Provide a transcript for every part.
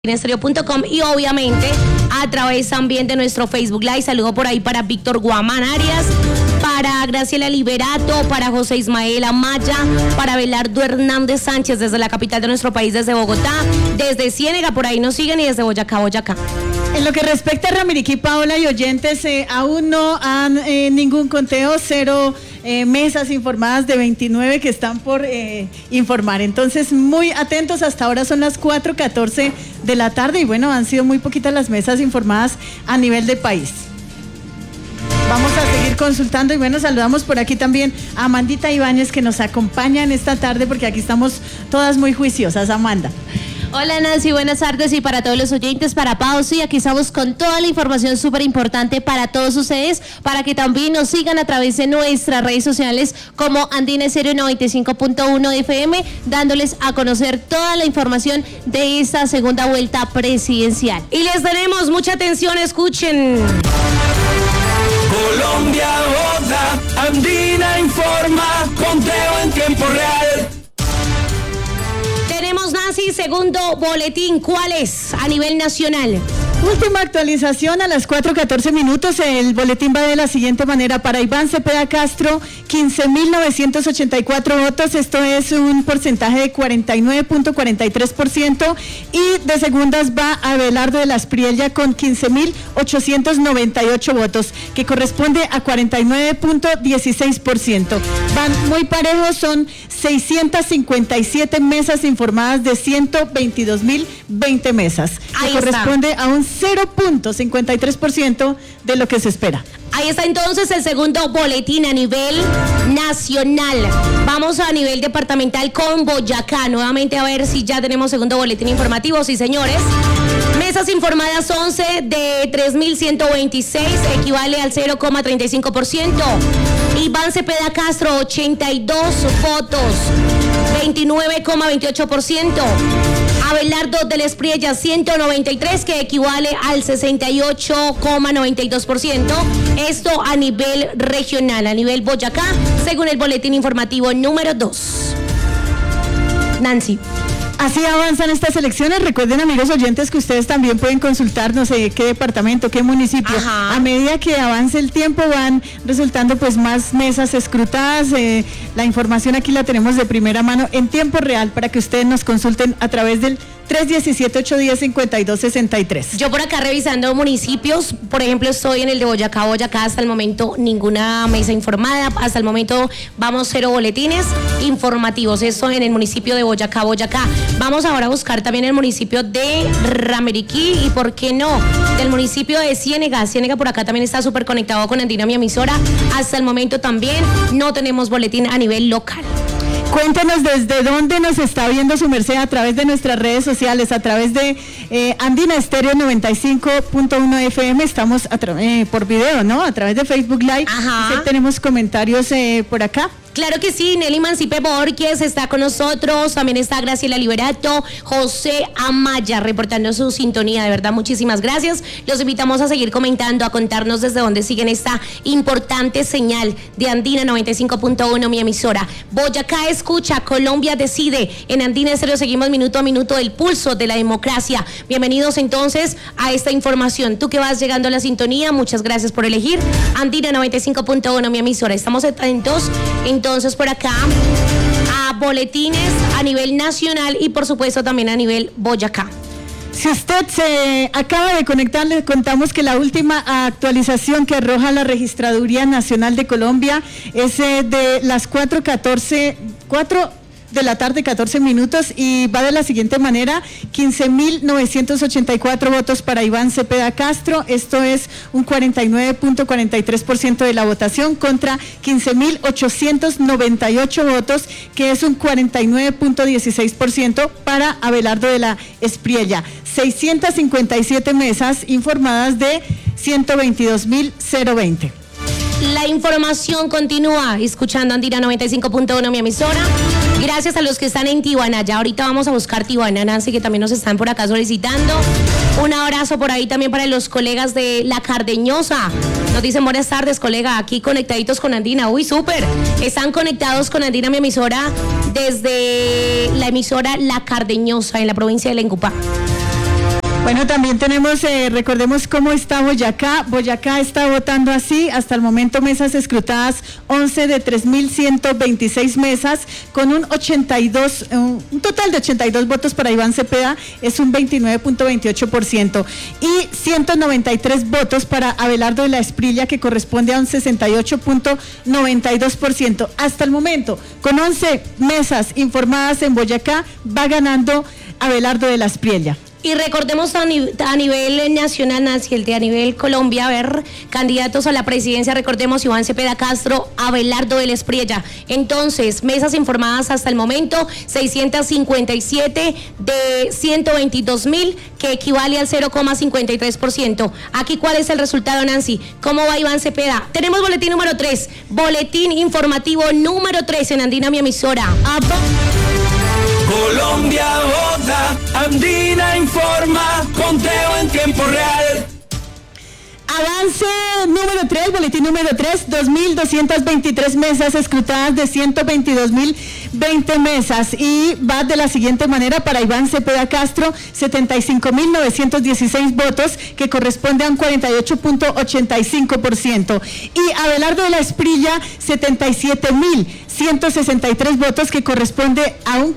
Estereo.com y obviamente a través también de nuestro Facebook Live. Saludo por ahí para Víctor Guamán Arias, para Graciela Liberato, para José Ismael Amaya, para Belardo Hernández Sánchez desde la capital de nuestro país, desde Bogotá, desde Ciénega, por ahí nos siguen, y desde Boyacá. En lo que respecta a Ramiriquí, Paola y oyentes, aún no han ningún conteo, 0 mesas informadas de 29 que están por informar. Entonces, muy atentos, hasta ahora son las 4:14 de la tarde y bueno, han sido muy poquitas las mesas informadas a nivel del país. Vamos a seguir consultando y bueno, saludamos por aquí también a Amandita Ibáñez, que nos acompaña en esta tarde porque aquí estamos todas muy juiciosas. Amanda. Hola Nancy, buenas tardes, y para todos los oyentes, para Pausa, y aquí estamos con toda la información súper importante para todos ustedes, para que también nos sigan a través de nuestras redes sociales como Andina Estéreo 95.1 FM, dándoles a conocer toda la información de esta segunda vuelta presidencial. Y les tenemos mucha atención, escuchen. Colombia vota, Andina informa, conteo en tiempo real. Tenemos, Nancy, segundo boletín. ¿Cuál es a nivel nacional? Última actualización a las 4:14 minutos. El boletín va de la siguiente manera. Para Iván Cepeda Castro, 15.984 votos. Esto es un porcentaje de 49.43%. Y de segundas va a Abelardo de la Espriella con 15.898 votos, que corresponde a 49.16%. Van muy parejos, son 657 mesas informadas de 122.020 mesas, que corresponde a un 0.53% de lo que se espera. Ahí está entonces el segundo boletín a nivel nacional. Vamos a nivel departamental con Boyacá. Nuevamente a ver si ya tenemos segundo boletín informativo. Sí, señores. Mesas informadas 11 de 3.126, equivale al 0.35%. Iván Cepeda Castro, 82 votos, 29.28%. Abelardo de la Espriella, 193, que equivale al 68.92%. Esto a nivel regional, a nivel Boyacá, según el boletín informativo número 2. Nancy. Así avanzan estas elecciones. Recuerden, amigos oyentes, que ustedes también pueden consultar, no sé, qué departamento, qué municipio. Ajá. A medida que avance el tiempo van resultando pues más mesas escrutadas. La información aquí la tenemos de primera mano en tiempo real para que ustedes nos consulten a través del 317-810-5263. Yo por acá revisando municipios, por ejemplo, estoy en el de Boyacá, hasta el momento ninguna mesa informada, hasta el momento vamos 0 boletines informativos, esto en el municipio de Boyacá. Vamos ahora a buscar también el municipio de Ramiriquí y, ¿por qué no?, del municipio de Ciénega. Ciénega por acá también está súper conectado con Andina, mi emisora. Hasta el momento también no tenemos boletín a nivel local. Cuéntenos desde dónde nos está viendo su merced a través de nuestras redes sociales, a través de Andina Estéreo 95.1 FM. Estamos por video, ¿no? A través de Facebook Live. Ajá. Tenemos comentarios por acá. Claro que sí, Nelly Mancipe Borges está con nosotros, también está Graciela Liberato, José Amaya reportando su sintonía, de verdad muchísimas gracias. Los invitamos a seguir comentando, a contarnos desde dónde siguen esta importante señal de Andina 95.1, mi emisora. Boyacá escucha, Colombia decide. En Andina Estéreo seguimos minuto a minuto el pulso de la democracia. Bienvenidos entonces a esta información. Tú que vas llegando a la sintonía, muchas gracias por elegir Andina 95.1, mi emisora. Estamos atentos entonces por acá a boletines a nivel nacional y por supuesto también a nivel Boyacá. Si usted se acaba de conectar, le contamos que la última actualización que arroja la Registraduría Nacional de Colombia es de las 4 de la tarde, 14 minutos, y va de la siguiente manera: 15.984 votos para Iván Cepeda Castro, esto es un 49.43% de la votación, contra 15.898 votos, que es un 49.16% para Abelardo de la Espriella. 657 mesas informadas de 122.020. La información continúa escuchando Andina 95.1, mi emisora. Gracias a los que están en Tijuana. Ya ahorita vamos a buscar Tijuana, Nancy, que también nos están por acá solicitando. Un abrazo por ahí también para los colegas de La Cardeñosa. Nos dicen buenas tardes, colega, aquí conectaditos con Andina. Uy, súper. Están conectados con Andina, mi emisora, desde la emisora La Cardeñosa en la provincia de Lencupá. Bueno, también tenemos, recordemos cómo está Boyacá. Boyacá está votando así, hasta el momento mesas escrutadas, 11 de 3.126 mesas, con un total de 82 votos para Iván Cepeda, es un 29.28%, y 193 votos para Abelardo de la Espriella, que corresponde a un 68.92%. Hasta el momento, con 11 mesas informadas en Boyacá, va ganando Abelardo de la Espriella. Y recordemos a nivel nacional, Nancy, a nivel Colombia, a ver, candidatos a la presidencia, recordemos Iván Cepeda Castro, Abelardo de la Espriella. Entonces, mesas informadas hasta el momento, 657 de 122.000, que equivale al 0,53%. Aquí, ¿cuál es el resultado, Nancy? ¿Cómo va Iván Cepeda? Tenemos boletín número 3, boletín informativo número 3 en Andina, mi emisora. Colombia vota, Andina informa, conteo en tiempo real. Avance número 3, boletín número 3, 2.223 mesas escrutadas de 122.020 mesas, y va de la siguiente manera: para Iván Cepeda Castro, 75.916 votos, que corresponde a un 48.85%, y Abelardo de la Espriella, 77.163 votos, que corresponde a un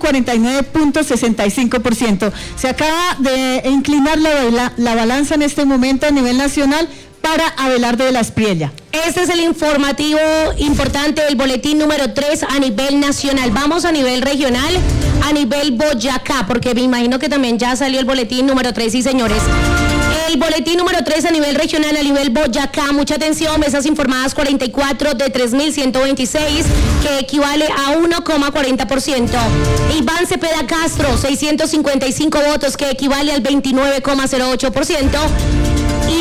49.65%. Se acaba de inclinar la balanza en este momento a nivel nacional para Abelardo de la Espriella. Este es el informativo importante del boletín número 3 a nivel nacional. Vamos a nivel regional, a nivel Boyacá, porque me imagino que también ya salió el boletín número 3, sí, señores. El boletín número 3 a nivel regional, a nivel Boyacá, mucha atención, mesas informadas 44 de 3.126, que equivale a 1,40%. Iván Cepeda Castro, 655 votos, que equivale al 29,08%. Y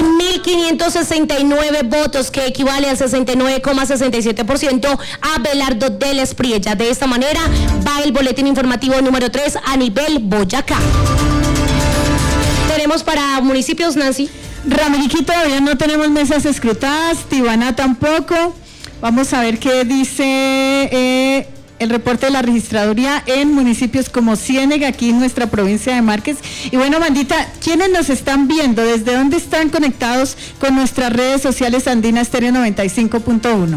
1.569 votos, que equivale al 69,67%, a Abelardo de la Espriella. De esta manera va el boletín informativo número 3 a nivel Boyacá. Tenemos para municipios, Nancy. Ramiriquí todavía no tenemos mesas escrutadas, Tibaná tampoco. Vamos a ver qué dice el reporte de la registraduría en municipios como Ciénega, aquí en nuestra provincia de Márquez. Y bueno, Mandita, ¿quiénes nos están viendo? ¿Desde dónde están conectados con nuestras redes sociales Andina Estéreo 95.1?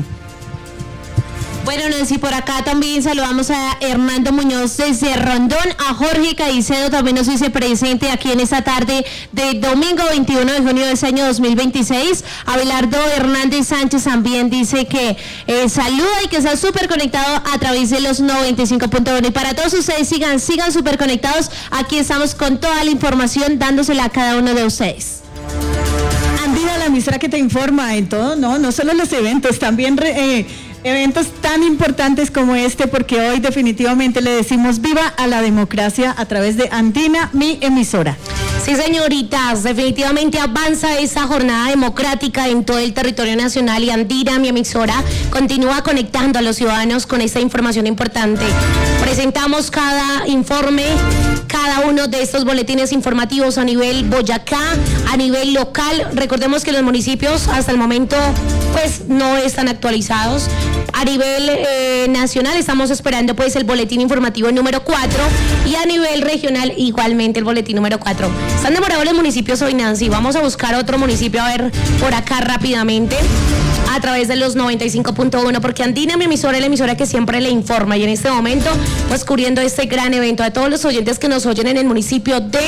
Bueno, Nancy, por acá también saludamos a Hernando Muñoz desde Rondón, a Jorge Caicedo, también nos dice presente aquí en esta tarde de domingo 21 de junio de este año 2026. Abelardo Hernández Sánchez también dice que saluda y que está súper conectado a través de los 95.1. Y para todos ustedes, sigan súper conectados. Aquí estamos con toda la información dándosela a cada uno de ustedes. Andina, la emisora que te informa en todo, no solo los eventos, también eventos tan importantes como este, porque hoy definitivamente le decimos viva a la democracia a través de Andina, mi emisora. Sí, señoritas, definitivamente avanza esa jornada democrática en todo el territorio nacional, y Andina, mi emisora, continúa conectando a los ciudadanos con esta información importante. Presentamos cada informe, cada uno de estos boletines informativos a nivel Boyacá, a nivel local. Recordemos que los municipios hasta el momento pues no están actualizados. A nivel nacional estamos esperando pues el boletín informativo número 4, y a nivel regional igualmente el boletín número 4. Están demorados los municipios hoy, Nancy. Vamos a buscar otro municipio, a ver por acá rápidamente a través de los 95.1, porque Andina, mi emisora, es la emisora que siempre le informa, y en este momento pues cubriendo este gran evento. A todos los oyentes que nos oyen en el municipio de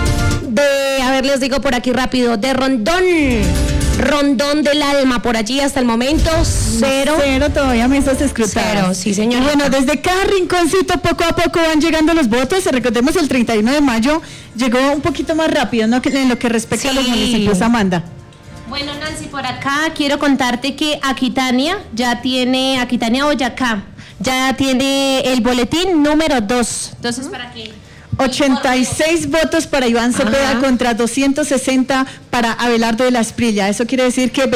a ver, les digo por aquí rápido, de Rondón del Alma, por allí hasta el momento, cero todavía mesas escrutadas. 0, sí, señor. Bueno, desde cada rinconcito poco a poco van llegando los votos. Recordemos, el 31 de mayo llegó un poquito más rápido, ¿no?, en lo que respecta a los municipios. Amanda. Bueno, Nancy, por acá quiero contarte que Aquitania Boyacá ya tiene el boletín número 2. Entonces, ¿para qué? 86 votos para Iván Cepeda contra 260 para Abelardo de la Espriella. Eso quiere decir que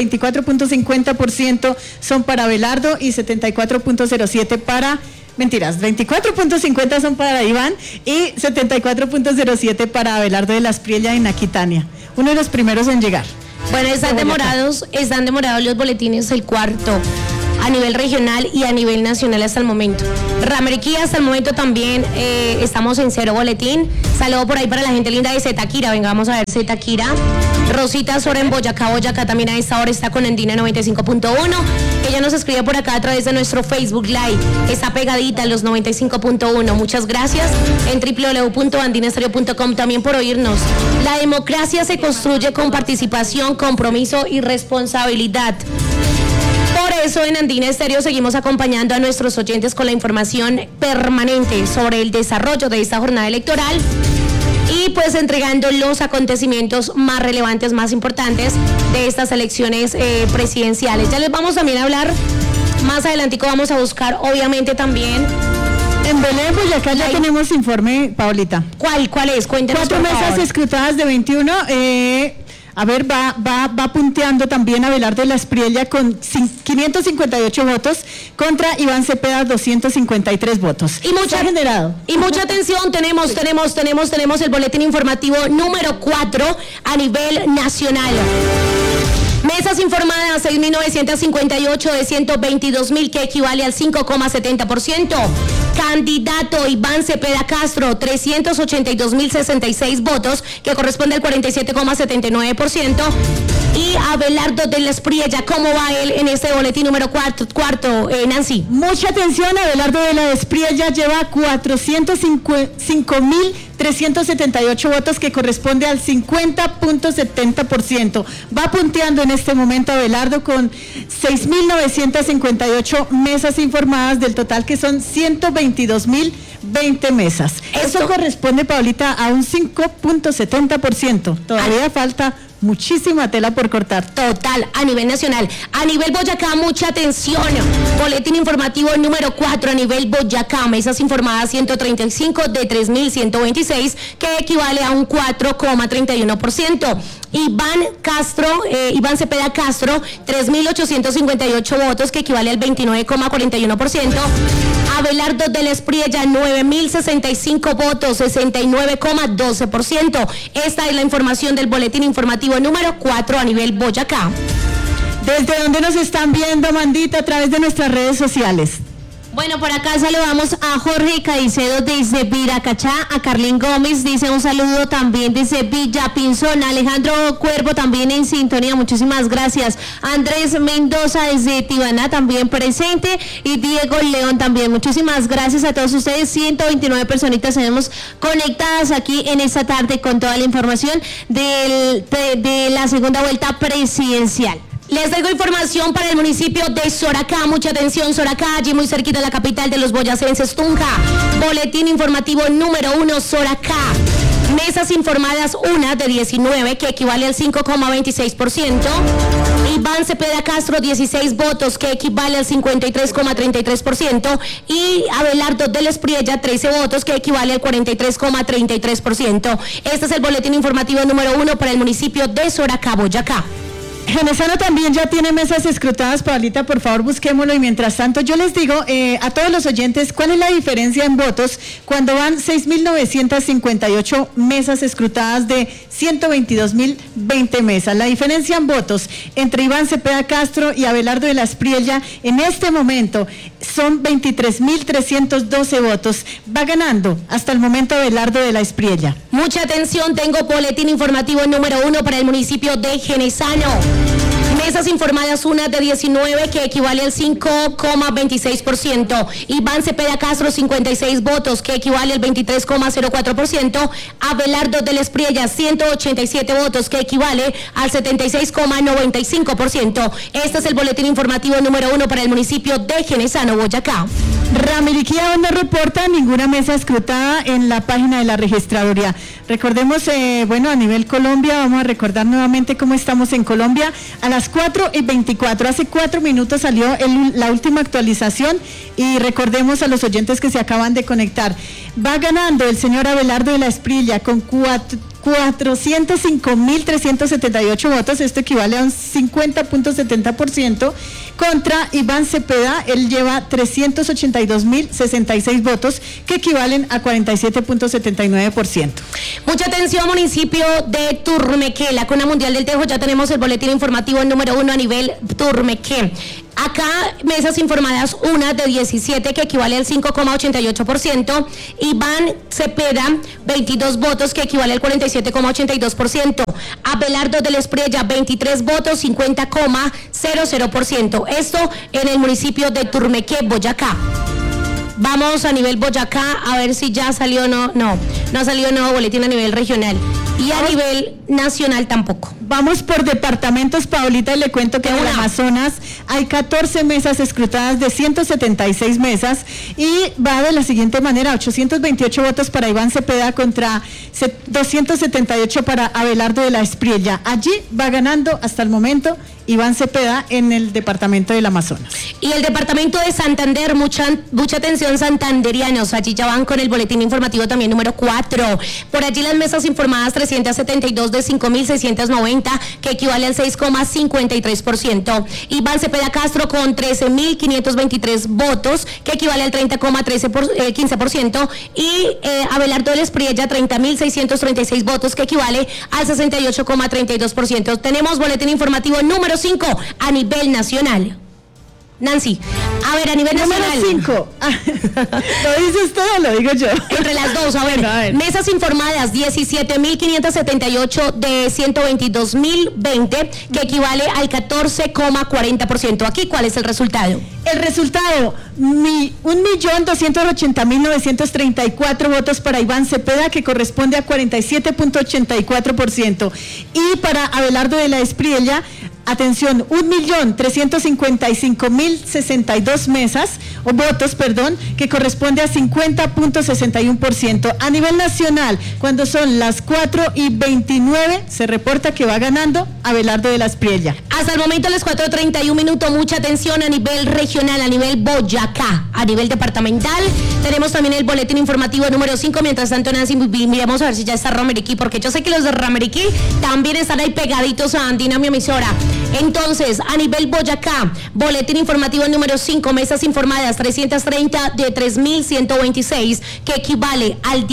24.50% son para Abelardo y 74.07 para... Mentiras, 24.50 son para Iván y 74.07 para Abelardo de la Espriella en Aquitania. Uno de los primeros en llegar. Bueno, están demorados los boletines, el cuarto. a nivel regional y a nivel nacional hasta el momento. Rameriquí, hasta el momento también estamos en 0 boletín. Saludo por ahí para la gente linda de Zetaquira. Venga, vamos a ver Zetaquira. Rosita Sora en Boyacá también a esta hora está con Andina 95.1. Ella nos escribe por acá a través de nuestro Facebook Live. Está pegadita a los 95.1. Muchas gracias. En www.andinastereo.com también por oírnos. La democracia se construye con participación, compromiso y responsabilidad. Por eso en Andina Estéreo seguimos acompañando a nuestros oyentes con la información permanente sobre el desarrollo de esta jornada electoral y pues entregando los acontecimientos más relevantes, más importantes de estas elecciones presidenciales. Ya les vamos también a hablar, más adelantico vamos a buscar obviamente también. En Belén, Boyacá ya tenemos informe, Paulita. ¿Cuál es? Cuéntanos. 4 mesas escrutadas de 21. A ver, va punteando también Abelardo de la Espriella con 558 votos contra Iván Cepeda 253 votos. Y mucha atención, tenemos el boletín informativo número 4 a nivel nacional. Mesas informadas 6.958 de 122.000, que equivale al 5,70%. Candidato Iván Cepeda Castro, 382.066 votos, que corresponde al 47,79%. Y Abelardo de la Espriella, ¿cómo va él en este boletín número cuarto, Nancy? Mucha atención, Abelardo de la Espriella lleva 405.378 votos, que corresponde al 50,70%. Va punteando en este momento Abelardo con 6.958 mesas informadas del total, que son 122.020 mesas. Eso corresponde, Paulita, a un 5,70%. Todavía falta muchísima tela por cortar. Total, a nivel nacional. A nivel Boyacá, mucha atención. Boletín informativo número 4 a nivel Boyacá. Mesas informadas 135 de 3.126, que equivale a un 4,31%. Iván Cepeda Castro, 3.858 votos, que equivale al 29,41%. Abelardo de la Espriella, 9.065 votos, 69,12%. Esta es la información del boletín informativo número 4 a nivel Boyacá. ¿Desde dónde nos están viendo, Mandita? A través de nuestras redes sociales. Bueno, por acá saludamos a Jorge Caicedo desde Viracachá, a Carlín Gómez, dice un saludo también desde Villa Pinzón, Alejandro Cuervo también en sintonía, muchísimas gracias. Andrés Mendoza desde Tibaná también presente y Diego León también, muchísimas gracias a todos ustedes. 129 personitas tenemos conectadas aquí en esta tarde con toda la información de la segunda vuelta presidencial. Les traigo información para el municipio de Soracá. Mucha atención, Soracá, allí muy cerquita de la capital de los boyacenses, Tunja. Boletín informativo número 1, Soracá. Mesas informadas, una de 19, que equivale al 5,26%. Iván Cepeda Castro, 16 votos, que equivale al 53,33%. Y Abelardo de la Espriella, 13 votos, que equivale al 43,33%. Este es el boletín informativo número 1 para el municipio de Soracá, Boyacá. Genesano también ya tiene mesas escrutadas, Paulita, por favor busquémoslo, y mientras tanto yo les digo a todos los oyentes cuál es la diferencia en votos cuando van 6.958 mesas escrutadas de 122.020 mesas. La diferencia en votos entre Iván Cepeda Castro y Abelardo de la Espriella en este momento son 23.312 votos. Va ganando hasta el momento Abelardo de la Espriella. Mucha atención, tengo boletín informativo número 1 para el municipio de Genesano. Mesas informadas, una de 19, que equivale al 5,26%. Iván Cepeda Castro, 56 votos, que equivale al 23,04%. Abelardo de la Espriella, 187 votos, que equivale al 76,95%. Este es el boletín informativo número 1 para el municipio de Genesano, Boyacá. Ramiriquí aún no reporta ninguna mesa escrutada en la página de la registraduría. Recordemos, a nivel Colombia, vamos a recordar nuevamente cómo estamos en Colombia. A las 4:24, hace 4 minutos salió la última actualización, y recordemos a los oyentes que se acaban de conectar. Va ganando el señor Abelardo de la Espriella con 405.378 votos, esto equivale a un 50,70%, contra Iván Cepeda, él lleva 382.066 votos, que equivalen a 47,79%. Mucha atención, municipio de Turmequé, la cuna mundial del tejo, ya tenemos el boletín informativo número 1 a nivel Turmequé. Acá mesas informadas, una de 17 que equivale al 5,88%, Iván Cepeda 22 votos que equivale al 47,82%, Abelardo del Espriella 23 votos 50,00%, esto en el municipio de Turmequé, Boyacá. Vamos a nivel Boyacá a ver si ya salió no ha salido nuevo boletín a nivel regional y a nivel nacional tampoco. Vamos por departamentos, Paulita, y le cuento que en el Amazonas hay 14 mesas escrutadas de 176 mesas y va de la siguiente manera: 828 votos para Iván Cepeda contra 278 para Abelardo de la Espriella. Allí va ganando hasta el momento Iván Cepeda en el departamento del Amazonas. Y el departamento de Santander, mucha atención santanderianos, allí ya van con el boletín informativo también número 4. Por allí las mesas informadas 372 de 5.690, que equivale al 6,53%. Iván Cepeda Castro con 13.523 votos, que equivale al 30,15%. Y Abelardo del Espriella 30.636 votos, que equivale al 68,32%. Tenemos boletín informativo número 5 a nivel nacional. Nancy, a ver, a nivel nacional. Número 5. ¿Lo dice usted o lo digo yo? Entre las dos, a ver. Mesas informadas, 17.578 de 122.020, que equivale al 14,40%. Aquí, ¿cuál es el resultado? El resultado, 1.280.934 votos para Iván Cepeda, que corresponde a 47,84%. Y para Abelardo de la Espriella, atención, 1.355.062 mesas, o votos, perdón, que corresponde a 50,61%. A nivel nacional, cuando son las 4:29, se reporta que va ganando Abelardo de la Espriella. Hasta el momento, a las 4:31, mucha atención a nivel regional, a nivel Boyacá, a nivel departamental. Tenemos también el boletín informativo número 5. Mientras tanto, Nancy, miramos a ver si ya está Rameriquí, porque yo sé que los de Rameriquí también están ahí pegaditos a Andina, mi emisora. Entonces, a nivel Boyacá, boletín informativo número 5, mesas informadas 330 de 3.126, que equivale al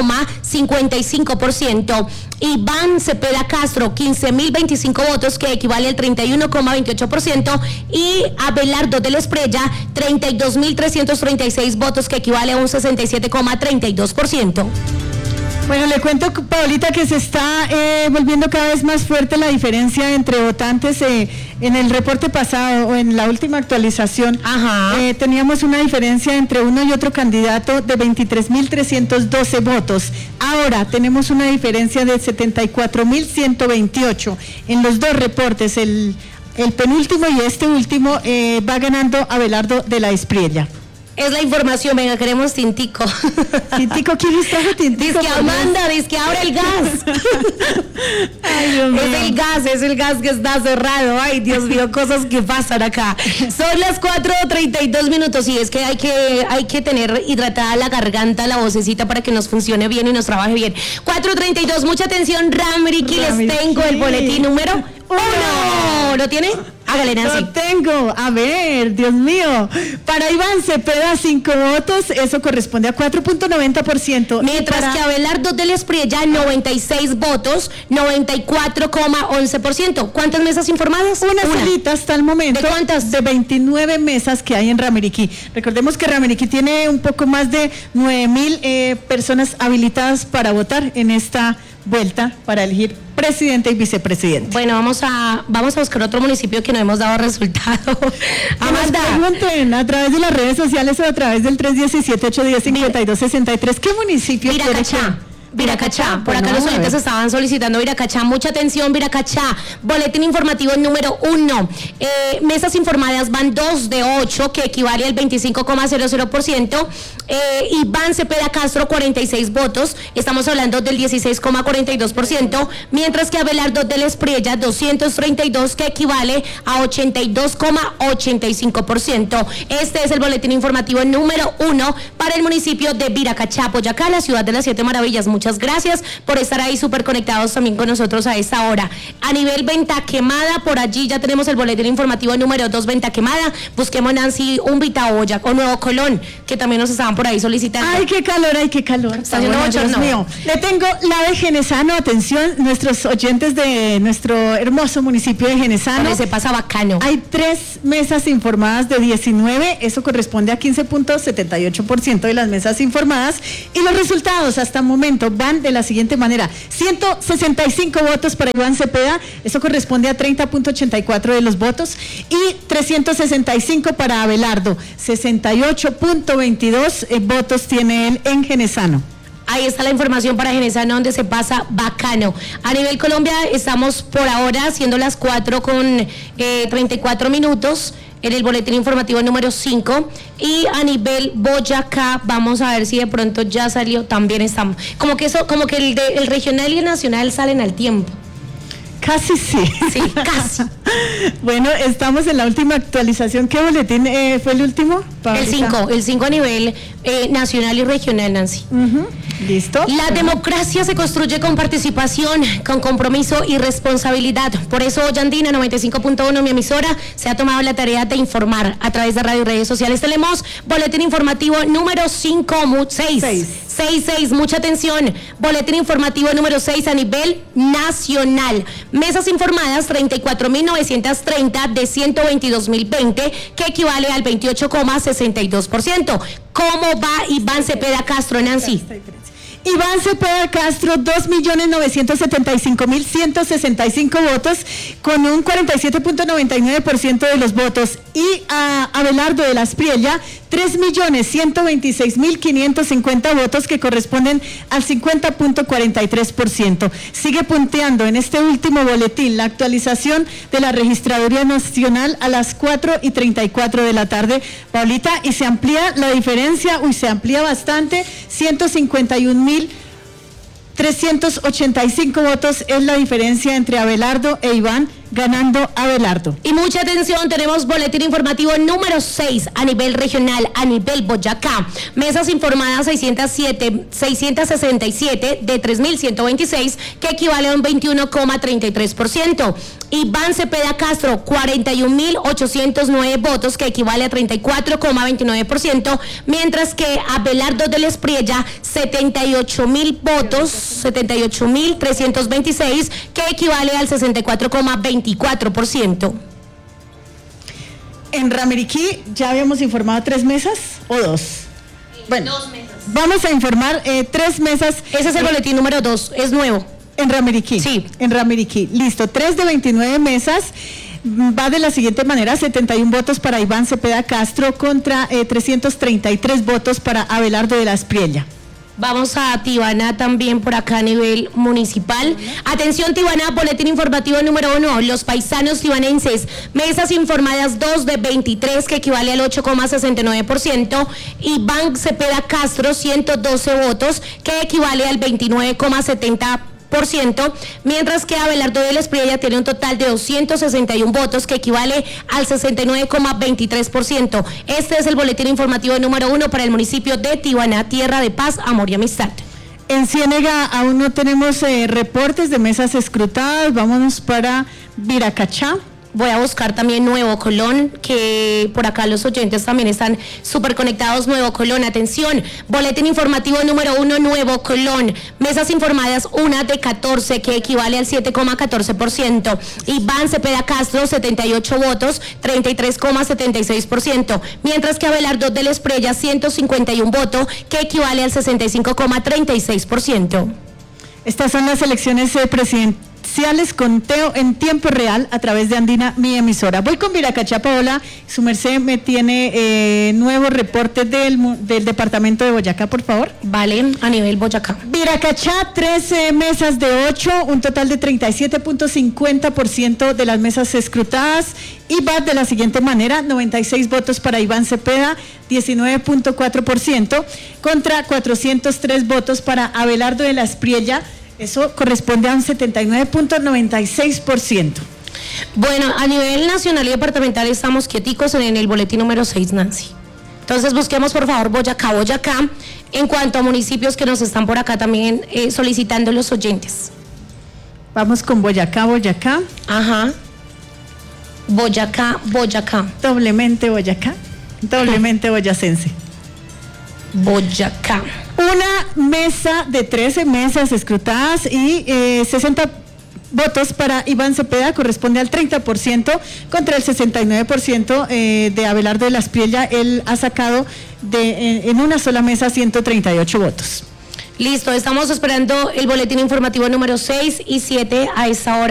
10,55%. Iván Cepeda Castro, 15.025 votos, que equivale al 31,28%. Y Abelardo de la Espriella, 32.336 votos, que equivale a un 67,32%. Bueno, le cuento, Paulita, que se está volviendo cada vez más fuerte la diferencia entre votantes. En el reporte pasado o en la última actualización, teníamos una diferencia entre uno y otro candidato de 23.312 votos. Ahora tenemos una diferencia de 74.128. En los dos reportes, el penúltimo y este último, va ganando Abelardo de la Espriella. Es la información, venga, queremos tintico. ¿Tintico? ¿Quién está tintico? Dice que Amanda, dice que abre el gas. Ay, Dios mío. Es el gas que está cerrado. Ay, Dios mío, cosas que pasan acá. Son las 4:32. Y es que hay que tener hidratada la garganta, la vocecita, para que nos funcione bien y nos trabaje bien. 4:32, mucha atención, Rameriquí, les tengo el boletín número 1. ¿Lo tiene? Hágale, Nancy. Lo tengo. A ver, Dios mío. Para Iván Cepeda, 5 votos. Eso corresponde a 4,90%. Mientras que Abelardo de la Espriella, 96 votos, 94,11%. ¿Cuántas mesas informadas? Una solita hasta el momento. ¿De cuántas? De 29 mesas que hay en Rameriquí. Recordemos que Rameriquí tiene un poco más de 9.000 personas habilitadas para votar en esta vuelta para elegir presidente y vicepresidente. Bueno, vamos a buscar otro municipio que no hemos dado resultado. Amanda, pregunten a través de las redes sociales o a través del 317-810-5263. ¿Qué municipio? Viracachá, por acá los oyentes estaban solicitando Viracachá, mucha atención, Viracachá, boletín informativo número 1, mesas informadas van 2 de 8, que equivale al 25,00%, Iván Cepeda Castro, 46 votos, estamos hablando del 16,42%, mientras que Abelardo de la Espriella, 232, que equivale a 82,85%. Este es el boletín informativo número 1 para el municipio de Viracachá, Boyacá, la ciudad de las 7 maravillas. Mucha muchas gracias por estar ahí súper conectados también con nosotros a esta hora. A nivel venta quemada, por allí ya tenemos el boletín informativo número 2, venta quemada. Busquemos, Nancy, un Vitaoya o Nuevo Colón, que también nos estaban por ahí solicitando. Ay, qué calor, ay, qué calor. Está haciendo bochorno. Dios mío. Le tengo la de Genesano, atención, nuestros oyentes de nuestro hermoso municipio de Genesano. Donde se pasa bacano. Hay 3 mesas informadas de 19, eso corresponde a 15.78% de las mesas informadas, y los resultados hasta el momento van de la siguiente manera: 165 votos para Iván Cepeda, eso corresponde a 30.84 de los votos, y 365 para Abelardo, 68.22 votos tiene él en Genesano. Ahí está la información para Genesano, donde se pasa bacano. A nivel Colombia estamos por ahora siendo las 4:34 en el boletín informativo número 5, y a nivel Boyacá vamos a ver si de pronto ya salió, también estamos. Como que el regional y el nacional salen al tiempo. Casi sí. Sí, casi. Bueno, estamos en la última actualización. ¿Qué boletín fue el último? El 5 a nivel nacional y regional, Nancy. ¿Listo? La democracia se construye con participación, con compromiso y responsabilidad. Por eso hoy Andina 95.1, mi emisora, se ha tomado la tarea de informar a través de radio y redes sociales. Tenemos boletín informativo número 6, mucha atención. Boletín informativo número 6 a nivel nacional. Mesas informadas 34.930 de 122.020, que equivale al 28,62%. ¿Cómo va Iván Cepeda Castro, Nancy? Iván Cepeda Castro, 2.975.165 votos, con un 47.99% de los votos. Y a Abelardo de la Espriella, 3.126.550 votos, que corresponden al 50.43%. Sigue punteando en este último boletín la actualización de la Registraduría Nacional a las 4:34 de la tarde, Paulita, y se amplía la diferencia, se amplía bastante, 151.385 votos es la diferencia entre Abelardo e Iván, ganando Abelardo. Y mucha atención, tenemos boletín informativo número 6 a nivel regional, a nivel Boyacá. Mesas informadas 667 de 3.126, que equivale a un 21,33%. Iván Cepeda Castro, 41.809 votos, que equivale a 34,29%, mientras que Abelardo de la Espriella, 78.000 votos, 78.326, que equivale al 64,24%. En Ramiriquí ya habíamos informado 3 mesas o 2. Bueno, 2 mesas. Vamos a informar 3 mesas. Ese es el boletín número 2, es nuevo. En Ramiriquí. Sí. En Ramiriquí. Listo, 3 de 29 mesas. Va de la siguiente manera: 71 votos para Iván Cepeda Castro contra 333 votos para Abelardo de la Espriella. Vamos a Tibana también por acá a nivel municipal. Atención, Tibana, boletín informativo número 1. Los paisanos tibanenses, mesas informadas 2 de 23, que equivale al 8,69%. Iván Cepeda Castro, 112 votos, que equivale al 29,70%. Mientras que Abelardo de la Espriella tiene un total de 261 votos, que equivale al 69,23%. Este es el boletín informativo número 1 para el municipio de Tibana, tierra de paz, amor y amistad. En Ciénega aún no tenemos reportes de mesas escrutadas. Vámonos para Viracachá. Voy a buscar también Nuevo Colón, que por acá los oyentes también están súper conectados. Nuevo Colón, atención, boletín informativo número 1, Nuevo Colón. Mesas informadas 1 de 14, que equivale al 7,14%. Iván Cepeda Castro, 78 votos, 33,76%. Mientras que Abelardo de la Espriella, 151 votos, que equivale al 65,36%. Estas son las elecciones presidenciales, conteo en tiempo real a través de Andina, mi emisora. Voy con Viracachá, Paola. Su merced me tiene nuevos reportes del departamento de Boyacá, por favor. Vale, a nivel Boyacá. Viracachá, 13 mesas de 8, un total de 37.50% de las mesas escrutadas, y va de la siguiente manera: 96 votos para Iván Cepeda, 19.4%, contra 403 votos para Abelardo de la Espriella. Eso corresponde a un 79.96%. Bueno, a nivel nacional y departamental estamos quieticos en el boletín número 6, Nancy. Entonces busquemos por favor Boyacá. En cuanto a municipios que nos están por acá también solicitando los oyentes. Vamos con Boyacá. Ajá. Boyacá. Doblemente boyacense. Boyacá. Una mesa de 13 mesas escrutadas y 60 votos para Iván Cepeda, corresponde al 30% contra el 69% de Abelardo de la Espriella. Él ha sacado en una sola mesa 138 votos. Listo, estamos esperando el boletín informativo número 6 y 7 a esta hora.